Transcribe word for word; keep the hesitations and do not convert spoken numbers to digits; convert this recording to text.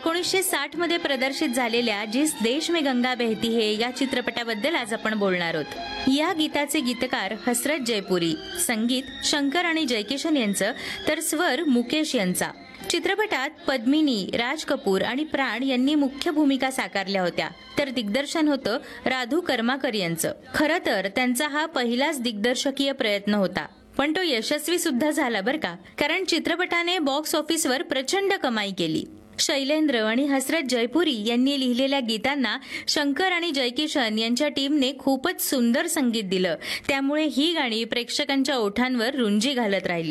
एकोणीसशे साठ मध्ये प्रदर्शित झालेल्या जिस देश में गंगा बहती है या चित्रपटाबद्दल आज आपण बोलणार आहोत। या गीताचे गीतकार हसरत जयपुरी, संगीत शंकर आणि जयकिशन यांचं, तर स्वर मुकेश यांचा। चित्रपटात पद्मिनी, राज कपूर आणि प्राण यांनी मुख्य भूमिका साकारल्या होत्या, तर दिग्दर्शन होतं राधू कर्माकर यांचं। खरं तर त्यांचा हा पहिलाच दिग्दर्शकीय प्रयत्न होता, पण तो यशस्वी सुद्धा झाला बरं का, कारण चित्रपटाने बॉक्स ऑफिसवर प्रचंड कमाई केली। शैलेंद्र आणि हसरत जयपुरी यांनी लिहिलेल्या गीतांना शंकर आणि जयकिशन यांच्या टीमने खूपच सुंदर संगीत दिलं, त्यामुळे ही गाणी प्रेक्षकांच्या ओठांवर रुंजी घालत राहिली।